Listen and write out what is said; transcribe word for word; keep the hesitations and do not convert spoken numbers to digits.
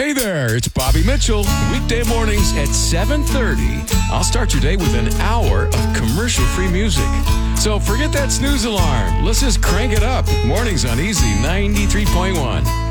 Hey there, it's Bobby Mitchell. Weekday mornings at seven thirty. I'll start your day with an hour of commercial-free music. So forget that snooze alarm. Let's just crank it up. Mornings on Easy ninety-three point one.